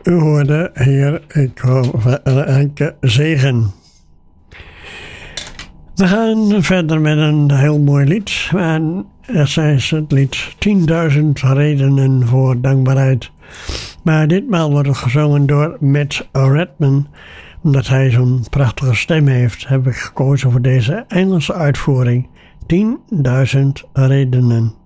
U hoorde hier Rijke Zegen. We gaan verder met een heel mooi lied. En dat is het lied 10.000 redenen voor dankbaarheid. Maar ditmaal wordt het gezongen door Matt Redman. Omdat hij zo'n prachtige stem heeft, heb ik gekozen voor deze Engelse uitvoering. 10.000 redenen.